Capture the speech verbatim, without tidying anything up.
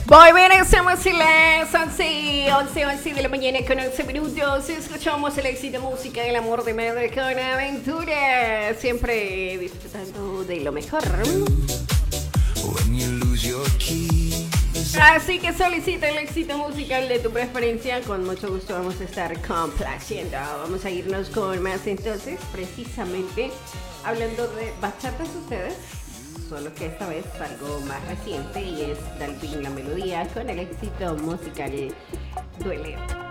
Muy bien, estamos en las once, once, once de la mañana con once minutos. Escuchamos el éxito música del amor de madre con aventura. Siempre disfrutando de lo mejor. Así que solicita el éxito musical de tu preferencia. Con mucho gusto vamos a estar complaciendo. Vamos a irnos con más entonces, precisamente hablando de bachatas ustedes. Solo que esta vez algo más reciente y es Dalvin La Melodía con el éxito musical Duele.